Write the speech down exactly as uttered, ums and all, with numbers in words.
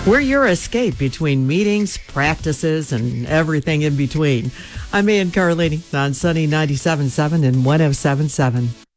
We're your escape between meetings, practices, and everything in between. I'm Ann Carlini on Sunny ninety-seven point seven and one oh seven point seven.